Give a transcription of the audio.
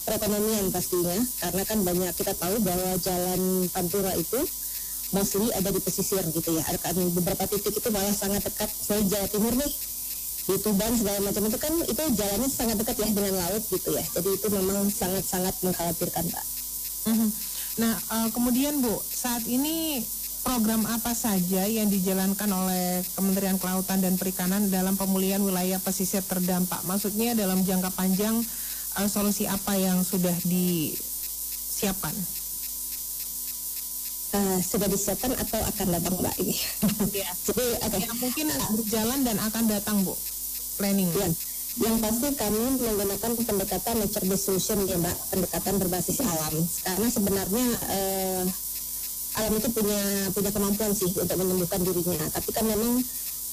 perekonomian pastinya, karena kan banyak kita tahu bahwa jalan Pantura itu mostly ada di pesisir gitu ya. Ada beberapa titik itu malah sangat dekat, saya Jawa Timur nih, di Tuban segala macam itu kan itu jalannya sangat dekat ya dengan laut gitu ya. Jadi itu memang sangat-sangat mengkhawatirkan, Pak. Nah, kemudian Bu, saat ini program apa saja yang dijalankan oleh Kementerian Kelautan dan Perikanan dalam pemulihan wilayah pesisir terdampak? Maksudnya dalam jangka panjang solusi apa yang sudah disiapkan? Sudah disiapkan atau akan datang, Mbak, ini? Ya. Jadi yang mungkin berjalan dan akan datang, Bu, planning. Ya. Yang pasti kami menggunakan pendekatan nature based solution ya, Mbak, pendekatan berbasis alam. Karena sebenarnya alam itu punya kemampuan sih untuk menyembuhkan dirinya. Tapi kan memang